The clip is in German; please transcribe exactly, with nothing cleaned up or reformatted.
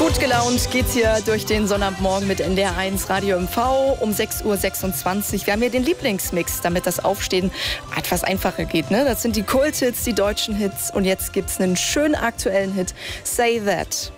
Gut gelaunt geht's hier durch den Sonnabendmorgen mit N D R eins Radio M V um sechs Uhr sechsundzwanzig. Wir haben hier den Lieblingsmix, damit das Aufstehen etwas einfacher geht. Ne? Das sind die Kult-Hits, die deutschen Hits. Und jetzt gibt's einen schönen aktuellen Hit, Say That.